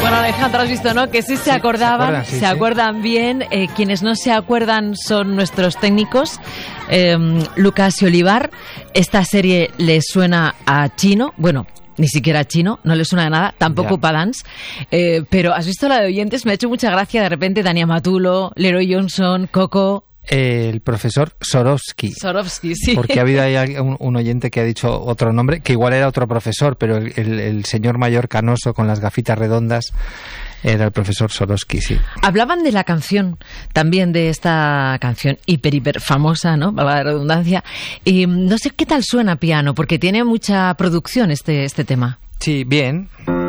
Bueno, Alejandro, has visto, ¿no? Que sí se acordaban, se acuerdan bien. Quienes no se acuerdan son nuestros técnicos, Lucas y Olivar. Esta serie les suena a chino, bueno, ni siquiera chino, no le suena de nada, tampoco Padans. Pero has visto la de oyentes, me ha hecho mucha gracia de repente Dani Matulo, Leroy Johnson, Coco. El profesor Swarovski. Swarovski, sí. Porque ha habido ahí un oyente que ha dicho otro nombre, que igual era otro profesor, pero el señor mayor canoso con las gafitas redondas era el profesor Swarovski, sí. Hablaban de la canción, también de esta canción hiper famosa, ¿no? Valga la redundancia. Y no sé qué tal suena piano, porque tiene mucha producción este tema. Sí, bien.